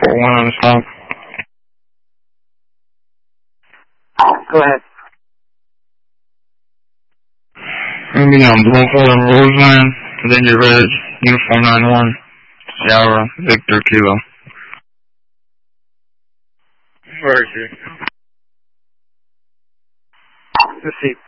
Fort 1 on the stop. Go ahead. Gonna be on Blue Roseland, Virginia Red, Uniform 91, Sierra, Victor Kilo. Where is he? Let's see.